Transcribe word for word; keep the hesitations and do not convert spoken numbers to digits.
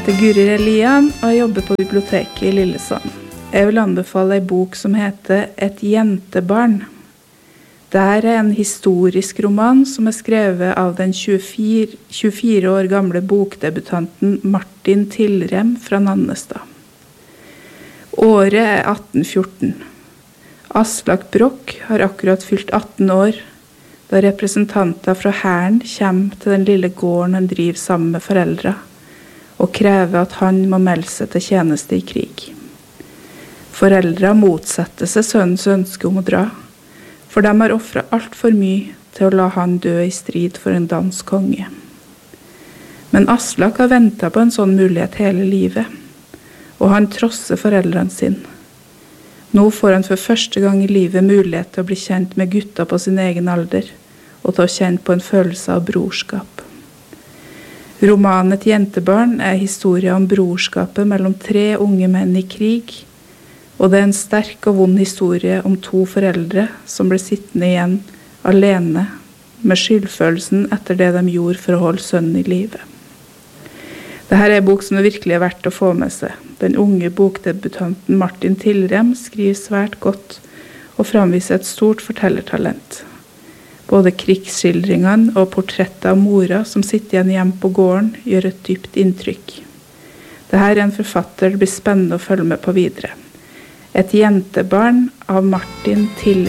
Det er Guri Relian, og jeg jobber på biblioteket i Lillesand. Jeg vil anbefale en bok som heter Et jentebarn. Det er en historisk roman som er skrevet av den tjuefire, tjuefire år gamle bokdebutanten Martin Tilrem fra Nannestad. Året er atten fjorten. Aslak Broch har akkurat fylt atten år, da representanter fra hæren kommer til den lille gården han driver sammen med foreldre, og krever at han må melde seg til tjeneste i krig. Foreldre motsetter seg sønnens ønske om å dra, for de har offret alt for mye til å la han dø i strid for en dansk konge. Men Aslak har ventet på en sånn mulighet hele livet, og han trosser foreldrene sine. Nå får han for første gang i livet mulighet til å bli kjent med gutta på sin egen alder, og til å kjenne på en følelse av brorskap. Romanen Et jentebarn er historien om brorskapet mellom tre unge menn i krig, og det er en sterk og vond historie om to foreldre som ble sittende igjen alene med skyldfølelsen etter det de gjorde for å holde sønnen i live. Dette er en bok som det virkelig er verdt å få med seg. Den unge bokdebutanten Martin Tilrem skriver svært godt og framviser et stort fortellertalent. Både krigsskildringene og portrettet av mora som sitter igjen hjemme på gården gjør et dypt inntrykk. Dette er en forfatter det blir spennende å følge med på videre. Et jentebarn av Martin Tilrem.